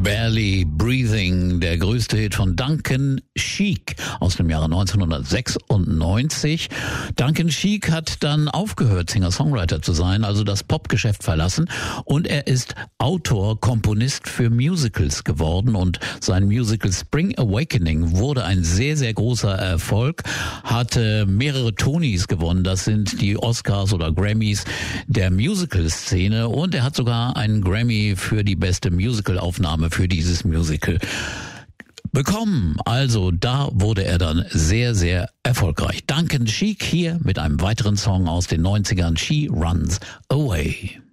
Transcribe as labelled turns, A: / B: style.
A: Barely Breathing, der größte Hit von Duncan Sheik aus dem Jahre 1996. Duncan Sheik hat dann aufgehört, Singer-Songwriter zu sein, also das Popgeschäft verlassen, und er ist Autor, Komponist für Musicals geworden, und sein Musical Spring Awakening wurde ein sehr, sehr großer Erfolg, hatte mehrere Tonys gewonnen, das sind die Oscars oder Grammys der Musical-Szene, und er hat sogar einen Grammy für die beste Musical-Aufnahme für dieses Musical bekommen. Also da wurde er dann sehr, sehr erfolgreich. Duncan Sheik hier mit einem weiteren Song aus den 90ern, She Runs Away.